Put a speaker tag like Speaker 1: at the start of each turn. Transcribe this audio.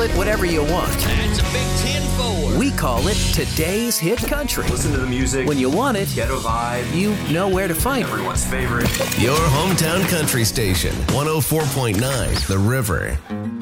Speaker 1: it whatever you want.
Speaker 2: That's a big 10-4.
Speaker 1: We call it Today's Hit Country.
Speaker 3: Listen to the music.
Speaker 1: When you want it,
Speaker 3: Get a vibe.
Speaker 1: you know where to find it.
Speaker 3: Everyone's favorite.
Speaker 4: Your hometown country station, 104.9 The River.